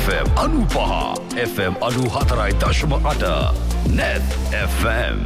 FM 95 FM 94.8 Net FM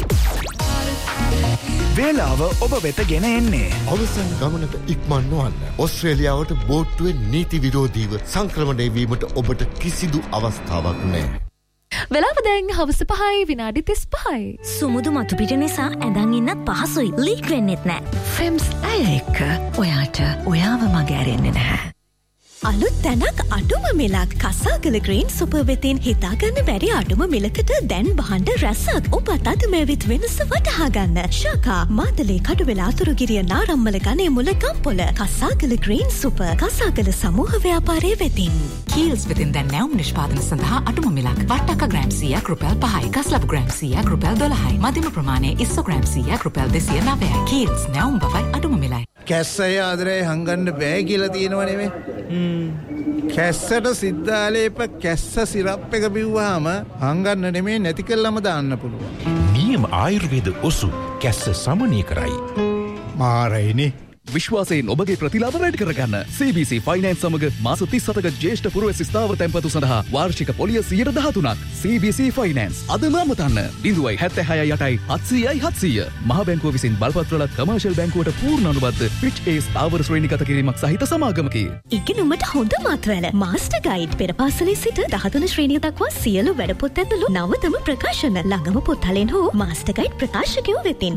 වේලාව ඔබ වෙත ගෙන එන්නේ අවසන් ගමනට ඉක්මන් නොවන්න. ඔස්ට්‍රේලියාවට බෝට්ටුවේ නීති විරෝධීව සංක්‍රමණය වීමට ඔබට කිසිදු අවස්ථාවක් නැහැ. වෙලාව දැන් හවස 5 විනාඩි 35. සුමුදු මතු පිට නිසා ඇඳන් ඉන්නත් පහසුයි. ලීක් වෙන්නෙත් නැහැ. ෆ්‍රෙම්ස් අය එක්ක ඔයාට ඔයාව මග ඇරෙන්නේ නැහැ. අලුත් තැනක් අඩුම මිලක් කසාගල ග්‍රීන් සුපර් වෙතින් හිතාගන්න බැරි අඩුම මිලකට දැන් බහන්ඩ රැසක් ඔබත් අද මේවිත් වෙනස වටහා ගන්න. ශාකා මාතලේ කඩුවෙල අතුරුගිරිය නාරම්මල ගනේ මුල ගම්පොල කසාගල ග්‍රීන් සුපර් කසාගල සමූහ ව්‍යාපාරයේ වෙතින්. කීල්ස් වෙතින් දැන් නැවුම් නිෂ්පාදන සඳහා අඩුම මිලක් වට්ටක්ක ග්‍රෑම් 100ක් රුපියල් 5යි ගස්ලබ් ග්‍රෑම් 100ක් රුපියල් 12යි මධ්‍යම ප්‍රමාණයේ ඉස්සෝ ග්‍රෑම් 100ක් රුපියල් 209යි. කීල්ස් නැවුම් බවයි අඩුම මිලයි. කැස්සය ආදරේ හංගන්න බෑ කියලා තියෙනව නෙමෙයි. කැස්සට සිද්ධාලේප කැස්ස සිරප් එක බිව්වාම හංගන්න නෙමෙයි නැති කළාම දාන්න පුළුවන්. නියම ආයුර්වේද ඔසු කැස්ස සමනය කරයි. මාරයිනේ. විශ්වාසයෙන් ඔබගේ ප්‍රතිලාභ වැඩි කරගන්න CBC Finance සමග මාස 37ක ජ්‍යෙෂ්ඨ පුරවැසි ස්ථාවර තැන්පතු සඳහා වාර්ෂික පොලිය 13%ක්. CBC Finance අදම අමතන්න 0.76 යටයි 700 මහ බැංකුව විසින් බලපත්‍රලත් කමර්ෂල් බැංකුවට පූර්ණ අනුබද්ධ Fitch A ස්ථාවර ශ්‍රේණිගත කිරීමක් සහිත සමාගමකි. ඉගෙනුමට හොඳ මාතවැල මාස්ටර් ගයිඩ් පෙර පාසලේ සිට 13 ශ්‍රේණිය දක්වා සියලු වැඩපොත් ඇතුළු නවතම ප්‍රකාශන ළඟම පොත්හලෙන් හෝ මාස්ටර් ගයිඩ් ප්‍රකාශකයෝ වෙතින්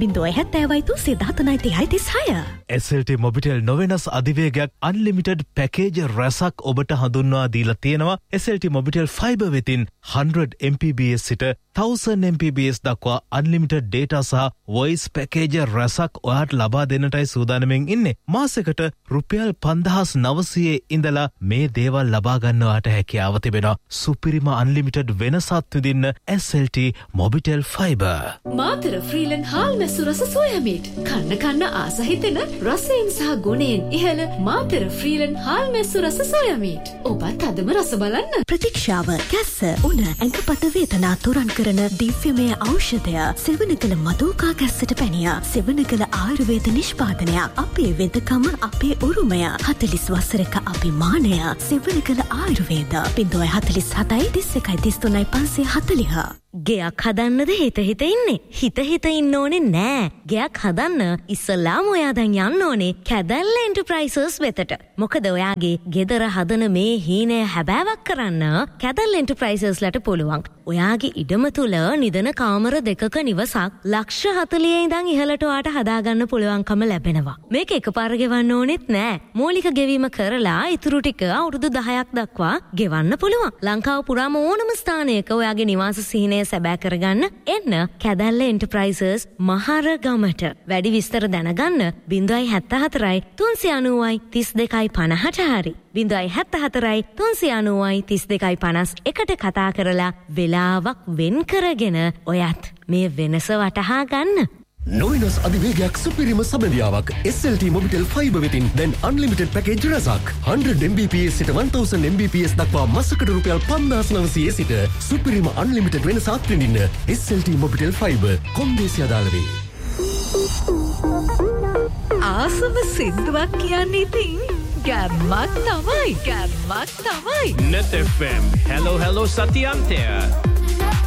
0.70 SLT මොබිටෙල් නොවෙනස් අධිවේගයක් අන්ලිමිටඩ් පැකේජ් රැසක් ඔබට හඳුන්වා දීලා තියෙනවා. SLT මොබිටෙල් ෆයිබර් වෙතින් 100 MPBS සිට 1000 MPBS දක්වා අන්ලිමිටඩ් ඩේටා සහ වොයිස් පැකේජ් රැසක් ඔයාට ලබා දෙන්නටයි සූදානම්ෙන් ඉන්නේ. මාසෙකට රුපියල් 5900 ඉඳලා මේ දේවල් ලබා ගන්නවාට හැකියාව තිබෙනවා. සුපිරිම අන්ලිමිටඩ් වෙනසත් විඳින්න SLT මොබිටෙල් ෆයිබර්. මාතර ෆ්‍රීලන් හාල් මැස්සු රස සෝයා මීට්. කන්න ආස හිතෙන රසයෙන් සහ ගුණයෙන් ඉහළ මාතර ෆ්‍රීලන් හාල් මැස්සු රස සෝයා මීට්. ඔබත් අදම රස බලන්න. ප්‍රතික්ෂාව කැස්ස උණ ඇඟපත වේදනා තුරන් කරන දිව්‍යමය ඖෂධය සෙවණකල මදෝකා කැස්සට පැනියා. සෙවණකල ආයුර්වේද නිෂ්පාදනයක්. අපේ වෙදකම අපේ උරුමය. 40 වසරක අභිමානය. සෙවණකල ආයුර්වේද 047 31 540. ගෙයක් හදන්නද හිත ඉන්නේ. හිත ඉන්න ඕනේ නෑ. ගෙයක් හදන්න ඉස්සලාම ඔයා දැන් යන්න ඕනේ කැදැල්ල එන්ටර්ප්‍රයිසස් වෙතට. මොකද ඔයාගේ ගෙදර හදන මේ හීනය හැබෑවක් කරන්න කැදැල්ල එන්ටර්ප්‍රයිසස්ලට පුළුවන්. ඔයාගේ ඉඩම තුල නිදන කාමර දෙකක නිවසක් ලක්ෂ 40 ඉඳන් ඉහළට ඔයාට හදාගන්න පුළුවන්කම ලැබෙනවා. මේක එකපාර ගෙවන්න ඕනෙත් නෑ. මූලික ගෙවීම කරලා ඉතුරු ටික අවුරුදු 10ක් දක්වා ගෙවන්න පුළුවන්. ලංකාව පුරාම ඕනම ස්ථානයක ඔයාගේ නිවාස සිහිනය සැබෑ කරගන්න එන්න කැදැල්ල එන්ටර්ප්‍රයිසස් මහරගමට. වැඩි විස්තර දැනගන්න 074 390 32 50 හරි 074 390 32 51ට කතා කරලා වෙලාවක් වෙන් කරගෙන ඔයත් මේ වෙනස වටහා ගන්න. නොවෙනස් අධිවේගයක් සුපිරිම සබඳියාවක් SLT මොබිටෙල් ෆයිබර් වෙතින් දැන් අන්ලිමිටඩ් පැකේජ් රසක් 100 Mbps සිට 1000 Mbps දක්වා මාසකට රුපියල් 5900 සිට සුපිරිම අන්ලිමිටඩ් වෙනසක් විඳින්න SLT මොබිටෙල් ෆයිබර් කොන්දේසි අදාළ වේ. ආසම සින්දුවක් කියන්නේ ඉතින් ගැම්මක් තමයි. Net FM. Hello Satyam there.